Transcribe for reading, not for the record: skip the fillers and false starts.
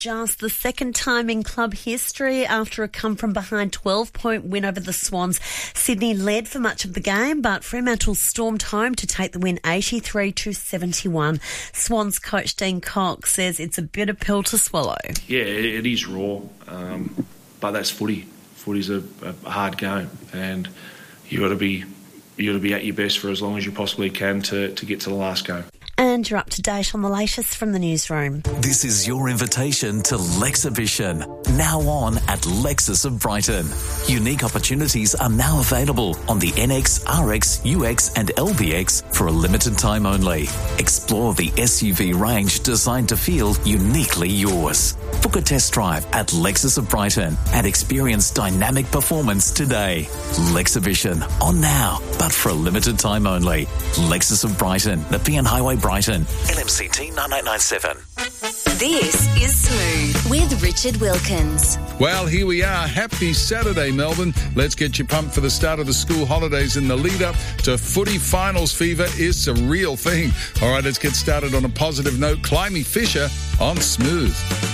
Just the second time in club history after a come-from-behind 12-point win over the Swans. Sydney led for much of the game, but Fremantle stormed home to take the win 83-71. Swans coach Dean Cox says it's a bitter pill to swallow. Yeah, it is raw, but that's footy. Footy's a hard game, and you got to be at your best for as long as you possibly can to get to the last game. And you're up to date on the latest from the newsroom. This is your invitation to Lexibition, now on at Lexus of Brighton. Unique opportunities are now available on the NX, RX, UX and LBX for a limited time only. Explore the SUV range designed to feel uniquely yours. Book a test drive at Lexus of Brighton and experience dynamic performance today. Lexibition, on now, but for a limited time only. Lexus of Brighton, Nepean Highway, Brighton, LMCT 9897. This is Smooth with Richard Wilkins. Well, here we are. Happy Saturday, Melbourne. Let's get you pumped for the start of the school holidays in the lead-up to footy finals fever is a real thing. All right, let's get started on a positive note. Climie Fisher on Smooth.